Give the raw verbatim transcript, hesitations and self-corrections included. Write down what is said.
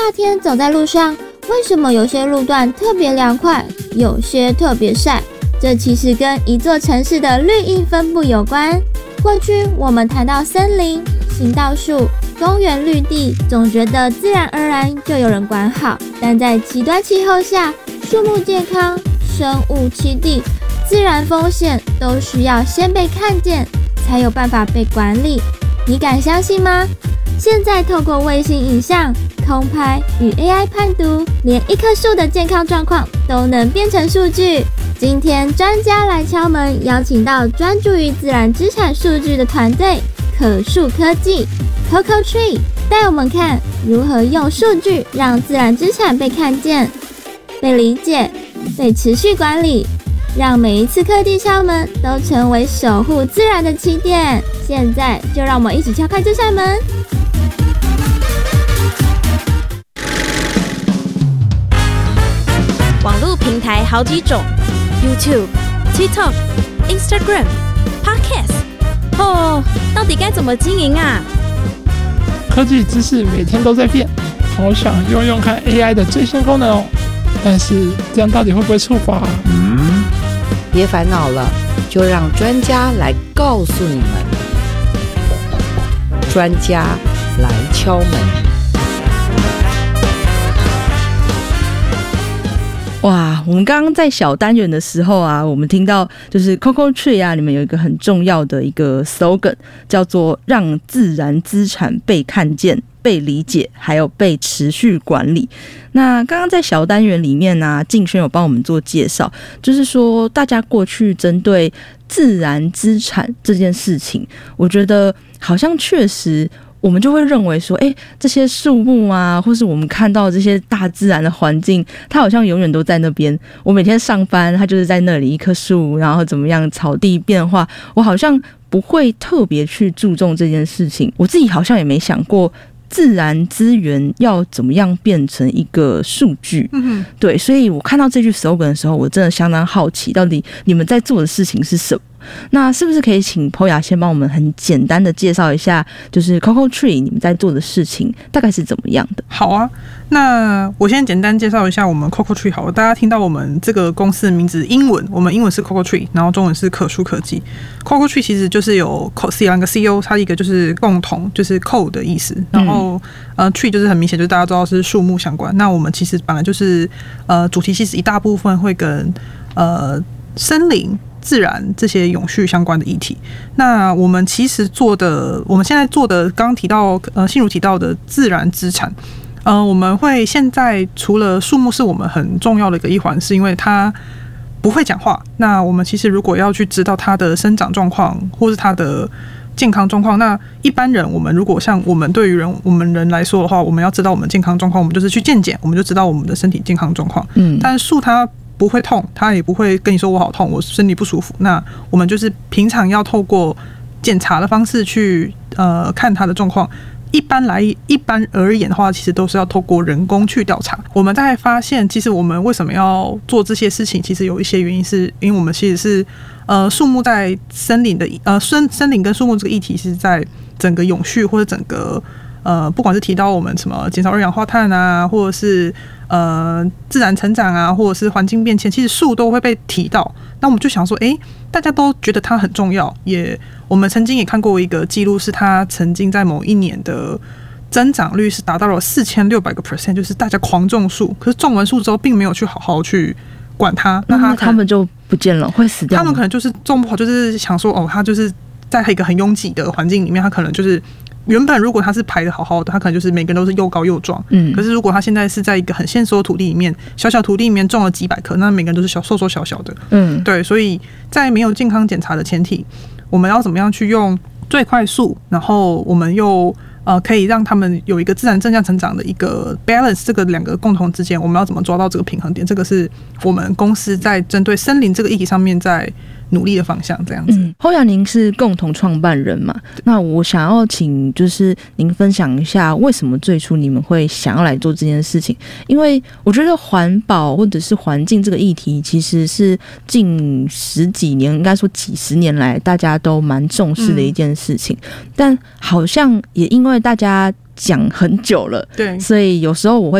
天走在路上，为什么有些路段特别凉快，有些特别晒？这其实跟一座城市的绿荫分布有关。过去我们谈到森林、行道树、公园绿地，总觉得自然而然就有人管好，但在极端气候下，树木健康、生物栖地、自然风险都需要先被看见，才有办法被管理。你敢相信吗？现在透过卫星影像、空拍与 A I 判读，连一棵树的健康状况都能变成数据。今天专家来敲门，邀请到专注于自然资产数据的团队可树科技 Coco Tree， 带我们看如何用数据让自然资产被看见、被理解、被持续管理，让每一次科技敲门都成为守护自然的起点。现在就让我们一起敲开这扇门。 网络平台好几种 ，YouTube、TikTok、Instagram、Podcast， 哦，到底该怎么经营啊？ 科技知识每天都在变，好想用用看 A I 的最新功能哦。但是这样到底会不会触发？ 嗯，别烦恼了，就让专家来告诉你们。专家来敲门。 哇，我们刚刚在小单元的时候啊，我们听到就是 Coco Tree 啊，里面有一个很重要的一个 slogan， 叫做让自然资产被看见、被理解，还有被持续管理。那刚刚在小单元里面啊，敬轩有帮我们做介绍，就是说大家过去针对自然资产这件事情，我觉得好像确实我们就会认为说，哎，这些树木啊，或是我们看到这些大自然的环境，它好像永远都在那边。我每天上班，它就是在那里一棵树，然后怎么样，草地变化，我好像不会特别去注重这件事情。我自己好像也没想过自然资源要怎么样变成一个数据。嗯，对，所以我看到这句 slogan 的时候，我真的相当好奇，到底你们在做的事情是什么？那是不是可以请 Poya 先帮我们很简单的介绍一下，就是 Coco Tree 你们在做的事情大概是怎么样的？ 好啊，那我先简单介绍一下我们 Coco Tree 好了。大家听到我们这个公司的名字，英文我们英文是 Coco Tree， 然后中文是可树科技。Coco Tree 其实就是有两个 C E O， 它一个就是共同，就是 co 的意思，然后、嗯、呃 tree 就是很明显，就是大家知道是树木相关。那我们其实本来就是呃主题其实一大部分会跟呃森林、自然这些永续相关的议题。那我们其实做的，我们现在做的，刚刚提到呃信如提到的自然资产，呃，我们会现在除了树木是我们很重要的一个一环，是因为它不会讲话。那我们其实如果要去知道它的生长状况，或是它的健康状况，那一般人我们如果像我们对于人我们人来说的话，我们要知道我们健康状况，我们就是去健检，我们就知道我们的身体健康状况。嗯，但是树它不会痛，他也不会跟你说我好痛，我身体不舒服。那我们就是平常要透过检查的方式去呃看他的状况。一般来一般而言的话，其实都是要透过人工去调查。我们在发现，其实我们为什么要做这些事情，其实有一些原因是，因为我们其实是呃树木在森林的呃森森林跟树木这个议题是在整个永续或者整个呃不管是提到我们什么减少二氧化碳啊，或者是呃，自然成长啊，或者是环境变迁，其实树都会被提到。那我们就想说，哎、欸，大家都觉得它很重要。也，我们曾经也看过一个记录，是它曾经在某一年的增长率是达到了四千六百个 percent， 就是大家狂种树，可是种完树之后，并没有去好好去管它，那它他们就不见了，会死掉。 他们可能就是种不好，就是想说，哦，它就是在一个很拥挤的环境里面，它可能就是。原本如果它是排的好好的，它可能就是每个人都是又高又壮。嗯，可是如果它现在是在一个很现实的土地里面，小小土地里面种了几百棵，那每个人都是小瘦瘦小小的。嗯，对，所以在没有健康检查的前提，我们要怎么样去用最快速，然后我们又呃可以让他们有一个自然正向成长的一个 balance， 这个两个共同之间，我们要怎么抓到这个平衡点？这个是我们公司在针对森林这个议题上面在努力的方向，这样子。 嗯，后来您是共同创办人嘛？那我想要请就是您分享一下，为什么最初你们会想要来做这件事情？因为我觉得环保或者是环境这个议题，其实是近十几年，应该说几十年来，大家都蛮重视的一件事情。嗯、但好像也因为大家讲很久了， 对， 所以有时候我会